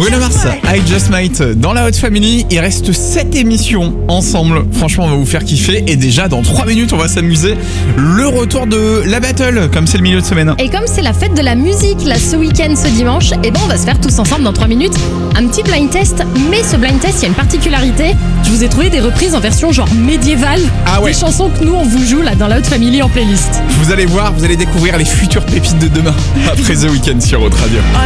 Bruno Mars, I Just Might dans la Hot Family. Il reste 7 émissions ensemble. Franchement, on va vous faire kiffer. Et déjà, dans 3 minutes, on va s'amuser. Le retour de la battle, comme c'est le milieu de semaine. Et comme c'est la fête de la musique là ce week-end, ce dimanche, et on va se faire tous ensemble dans 3 minutes un petit blind test. Mais ce blind test, il y a une particularité. Je vous ai trouvé des reprises en version genre médiévale. Ah ouais. Des chansons que nous on vous joue là dans la Hot Family en playlist. Vous allez voir, vous allez découvrir les futures pépites de demain après The Weeknd sur Hot Radio.